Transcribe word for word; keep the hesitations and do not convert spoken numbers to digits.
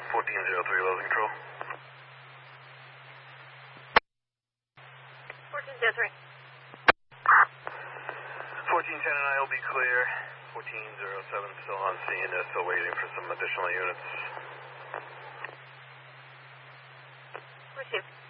fourteen zero three, low control. fourteen zero three. fourteen ten and I will be clear. fourteen zero seven still on scene, uh, still waiting for some additional units. Receive.